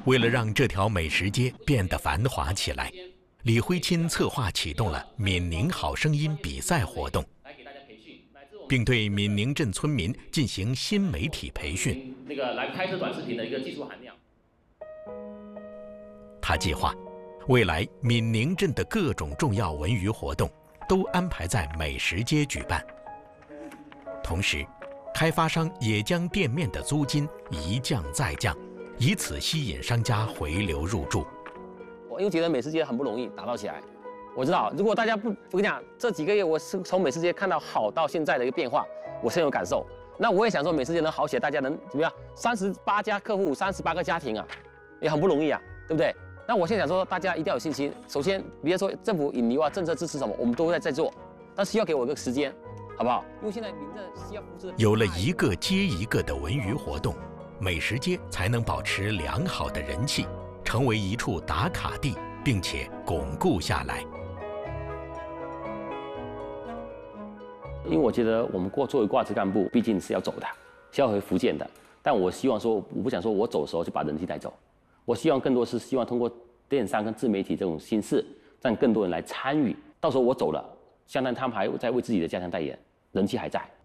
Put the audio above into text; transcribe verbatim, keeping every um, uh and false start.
为了让这条美食街变得繁华起来，李辉钦策划启动了闽宁好声音比赛活动，并对闽宁镇村民进行新媒体培训。 那个来拍摄短视频的一个技术含量。 他计划，未来闽宁镇的各种重要文娱活动都安排在美食街举办。同时，开发商也将店面的租金一降再降，以此吸引商家回流入驻。 我又觉得美食街很不容易打造起来。我知道，如果大家不，我跟你讲，这几个月我是从美食街看到好到现在的一个变化，我深有感受。那我也想说，美食街能好起来，大家能怎么样？三十八家客户，三十八个家庭啊，也很不容易啊，对不对？那我现在想说，大家一定要有信心。首先，比如说政府引流啊、政策支持什么，我们都在在做，但是要给我一个时间，好不好？因为现在民政需要扶持。 有了一个接一个的文娱活动，美食街才能保持良好的人气，成为一处打卡地，并且巩固下来。 因为我觉得我们过作为挂职干部，毕竟是要走的，是要回福建的。但我希望说，我不想说我走的时候就把人气带走。我希望更多是希望通过电商跟自媒体这种形式，让更多人来参与。到时候我走了，相当他们还在为自己的家乡代言，人气还在。